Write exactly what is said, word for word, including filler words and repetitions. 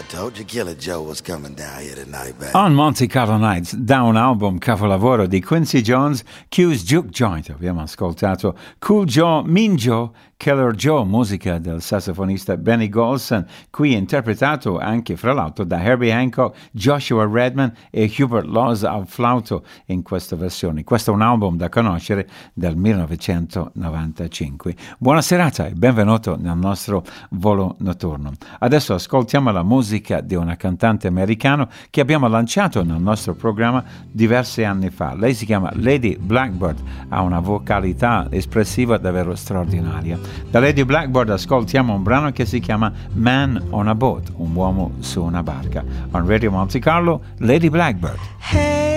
told you Killer Joe was coming down here tonight, man. On Monte Carlo Nights, da un album capolavoro di Quincy Jones, Q's Juke Joint, abbiamo ascoltato Cool Joe, Mean Joe, Killer Joe, musica del sassofonista Benny Golson, qui interpretato anche fra l'altro da Herbie Hancock, Joshua Redman e Hubert Laws al flauto in questa versione. Questo è un album da conoscere del millenovecentonovantacinque. Buona serata e benvenuto nel nostro volo notturno. Adesso ascoltiamo la musica di una cantante americana che abbiamo lanciato nel nostro programma diversi anni fa. Lei si chiama Lady Blackbird, ha una vocalità espressiva davvero straordinaria. Da Lady Blackbird ascoltiamo un brano che si chiama Man on a Boat, un uomo su una barca. On Radio Monte Carlo, Lady Blackbird. Hey.